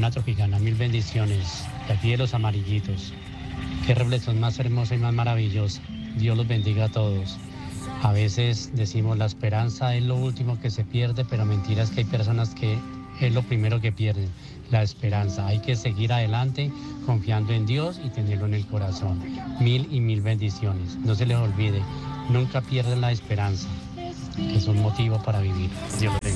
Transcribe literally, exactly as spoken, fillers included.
Ana Tropicana, mil bendiciones. De aquí de los amarillitos. Qué reflexión más hermosa y más maravillosa. Dios los bendiga a todos. A veces decimos la esperanza es lo último que se pierde, pero mentira es que hay personas que es lo primero que pierden, la esperanza. Hay que seguir adelante confiando en Dios y tenerlo en el corazón. Mil y mil bendiciones. No se les olvide, nunca pierdan la esperanza, que es un motivo para vivir. Dios los bendiga.